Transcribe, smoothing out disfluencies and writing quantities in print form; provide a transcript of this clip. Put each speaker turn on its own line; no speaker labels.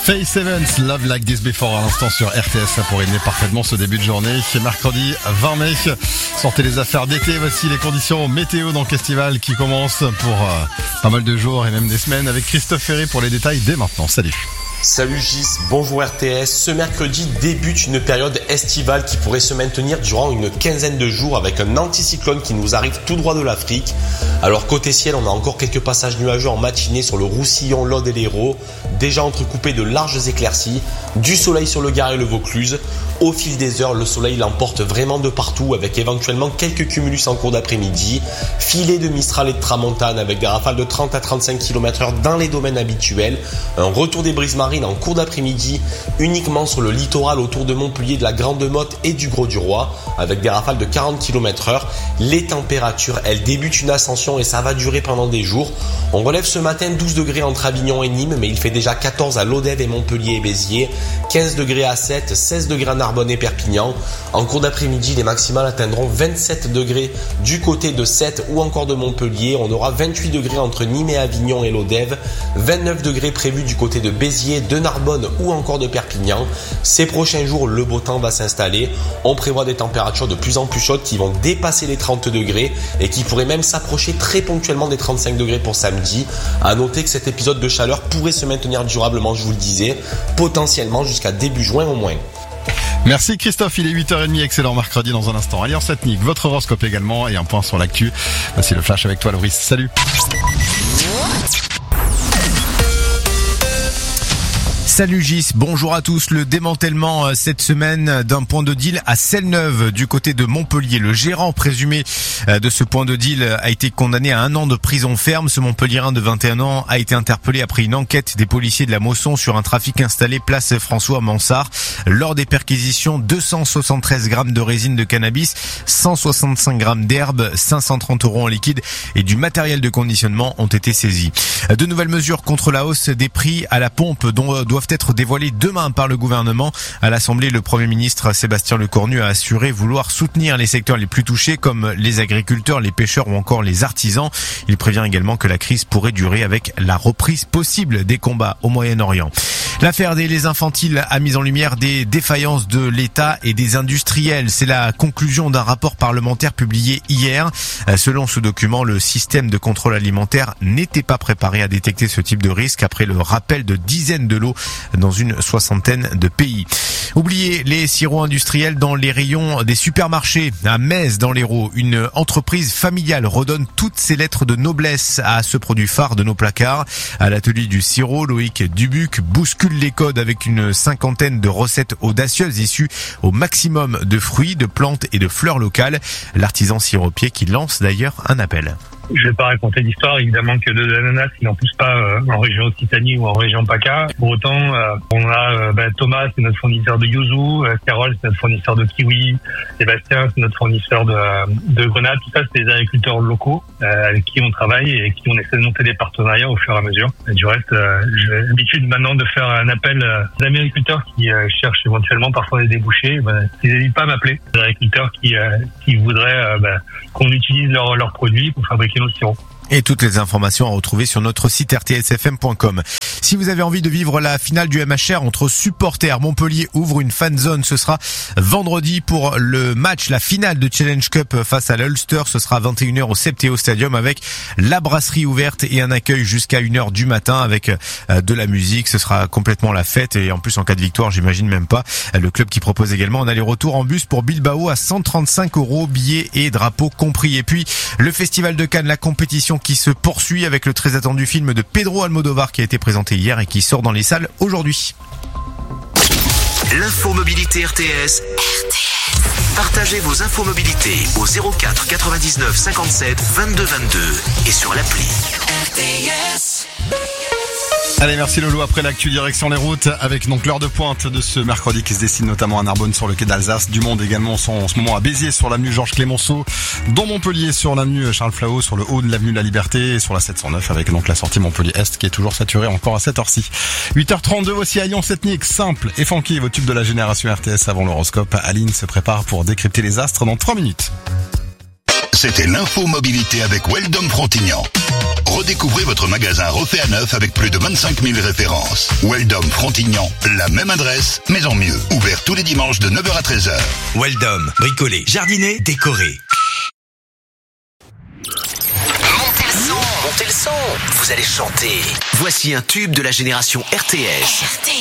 Faith Evans, Love Like This Before à l'instant sur RTS, ça pourrait aimer parfaitement ce début de journée. C'est mercredi 20 mai. Sortez les affaires d'été, voici les conditions météo dans le festival qui commence pour pas mal de jours et même des semaines avec Christophe Ferré pour les détails dès maintenant. Salut.
Salut Gis, bonjour RTS. Ce mercredi débute une période estivale qui pourrait se maintenir durant une quinzaine de jours avec un anticyclone qui nous arrive tout droit de l'Afrique. Alors côté ciel, on a encore quelques passages nuageux en matinée sur le Roussillon, l'Aude et l'Hérault, déjà entrecoupés de larges éclaircies, du soleil sur le Gard et le Vaucluse. Au fil des heures, le soleil l'emporte vraiment de partout avec éventuellement quelques cumulus en cours d'après-midi, filets de Mistral et de Tramontane avec des rafales de 30 à 35 km/h dans les domaines habituels, un retour des brises marines en cours d'après-midi uniquement sur le littoral autour de Montpellier, de la Grande Motte et du Gros-du-Roi avec des rafales de 40 km/h. Les températures, elles débutent une ascension et ça va durer pendant des jours. On relève ce matin 12 degrés entre Avignon et Nîmes, mais il fait déjà 14 à Lodève et Montpellier et Béziers, 15 degrés à Sète, 16 degrés à Narbonne et Perpignan. En cours d'après-midi, les maximales atteindront 27 degrés du côté de Sète ou encore de Montpellier. On aura 28 degrés entre Nîmes et Avignon et Lodève, 29 degrés prévus du côté de Béziers, de Narbonne ou encore de Perpignan. Ces prochains jours, le beau temps va s'installer. On prévoit des températures de plus en plus chaudes qui vont dépasser les 30 degrés et qui pourraient même s'approcher très ponctuellement des 35 degrés pour samedi. À noter que cet épisode de chaleur pourrait se maintenir durablement, je vous le disais, potentiellement jusqu'à début juin au moins.
Merci Christophe, il est 8h30, excellent mercredi dans un instant. Alliance Ethnique, votre horoscope également et un point sur l'actu. Voici le flash avec toi Loris, salut.
Salut Gis, bonjour à tous. Le démantèlement cette semaine d'un point de deal à Celle-Neuve du côté de Montpellier. Le gérant présumé de ce point de deal a été condamné à 1 an de prison ferme. Ce Montpelliérain de 21 ans a été interpellé après une enquête des policiers de la Mosson sur un trafic installé place François Mansart. Lors des perquisitions, 273 grammes de résine de cannabis, 165 grammes d'herbe, 530 € en liquide et du matériel de conditionnement ont été saisis. De nouvelles mesures contre la hausse des prix à la pompe dont doivent être dévoilées demain par le gouvernement. À l'Assemblée, le Premier ministre Sébastien Lecornu a assuré vouloir soutenir les secteurs les plus touchés comme les agriculteurs, les pêcheurs ou encore les artisans. Il prévient également que la crise pourrait durer avec la reprise possible des combats au Moyen-Orient. L'affaire des laits infantiles a mis en lumière des défaillances de l'État et des industriels. C'est la conclusion d'un rapport parlementaire publié hier. Selon ce document, le système de contrôle alimentaire n'était pas préparé à détecter ce type de risque après le rappel de dizaines de lots dans une 60aine de pays. Oubliez les sirops industriels dans les rayons des supermarchés. À Metz, dans l'Hérault, une entreprise familiale redonne toutes ses lettres de noblesse à ce produit phare de nos placards. À l'atelier du sirop, Loïc Dubuc bouscule les codes avec une 50aine de recettes audacieuses issues au maximum de fruits, de plantes et de fleurs locales. L'artisan siropier qui lance d'ailleurs un appel.
Je vais pas raconter l'histoire, évidemment que de l'ananas, il n'en pousse pas en région Occitanie ou en région PACA. Pour autant, on a Thomas, c'est notre fournisseur de yuzu, Carole, c'est notre fournisseur de kiwi, Sébastien, c'est notre fournisseur de grenades. Tout ça, c'est des agriculteurs locaux avec qui on travaille et avec qui on essaie de monter des partenariats au fur et à mesure. Et du reste, j'ai l'habitude maintenant de faire un appel aux agriculteurs qui cherchent éventuellement parfois des débouchés. Ils n'hésitent pas à m'appeler. Des agriculteurs qui voudraient qu'on utilise leurs produits pour fabriquer nos sirops.
Et toutes les informations à retrouver sur notre site rtsfm.com. Si vous avez envie de vivre la finale du MHR entre supporters, Montpellier ouvre une fan zone. Ce sera vendredi pour le match, la finale de Challenge Cup face à l'Ulster. Ce sera 21h au Septéo Stadium avec la brasserie ouverte et un accueil jusqu'à 1h du matin avec de la musique. Ce sera complètement la fête et en plus en cas de victoire, j'imagine même pas. Le club qui propose également un aller-retour en bus pour Bilbao à 135 €, billets et drapeaux compris. Et puis le Festival de Cannes, la compétition qui se poursuit avec le très attendu film de Pedro Almodovar qui a été présenté hier et qui sort dans les salles aujourd'hui.
L'info mobilité RTS. Partagez vos infos mobilité au 04 99 57 22 22 et sur l'appli RTS.
Allez, merci Lolo. Après l'actu, direction les routes avec donc l'heure de pointe de ce mercredi qui se dessine notamment à Narbonne sur le quai d'Alsace. Du monde également en ce moment à Béziers sur l'avenue Georges Clémenceau, dans Montpellier sur l'avenue Charles Flahault, sur le haut de l'avenue de la Liberté et sur la 709 avec donc la sortie Montpellier Est qui est toujours saturée encore à cette heure-ci. 8h32, voici Alliance Ethnique, simple et funky, vos tubes de la génération RTS avant l'horoscope. Aline se prépare pour décrypter les astres dans 3 minutes.
C'était l'info mobilité avec Weldom Frontignan. redécouvrez votre magasin refait à neuf avec plus de 25 000 références. Weldom Frontignan, la même adresse, mais en mieux. Ouvert tous les dimanches de 9h à 13h.
Weldom, bricoler, jardiner, décorer.
Montez le son, vous allez chanter. Voici un tube de la génération RTS.